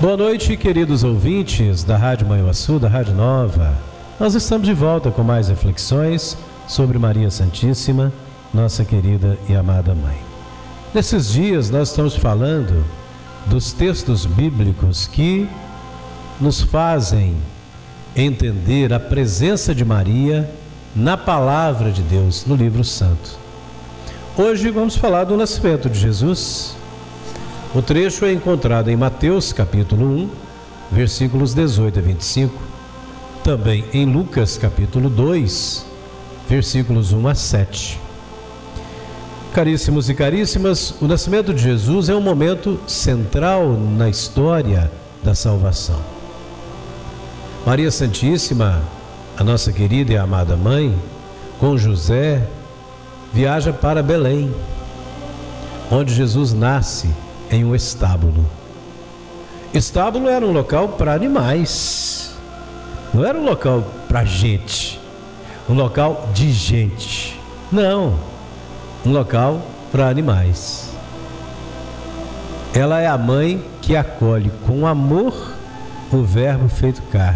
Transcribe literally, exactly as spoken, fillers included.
Boa noite, queridos ouvintes da Rádio Manhuaçu, da Rádio Nova. Nós estamos de volta com mais reflexões sobre Maria Santíssima, nossa querida e amada Mãe. Nesses dias nós estamos falando dos textos bíblicos que nos fazem entender a presença de Maria na Palavra de Deus, no Livro Santo. Hoje vamos falar do nascimento de Jesus. O trecho é encontrado em Mateus capítulo um, versículos dezoito a vinte e cinco, também em Lucas capítulo dois, versículos um a sete. Caríssimos e caríssimas, o nascimento de Jesus é um momento central na história da salvação. Maria Santíssima, a nossa querida e amada Mãe, com José, viaja para Belém, onde Jesus nasce em um estábulo. Estábulo era um local para animais, não era um local para gente, um local de gente, não, um local para animais. Ela é a mãe que acolhe com amor o Verbo feito carne.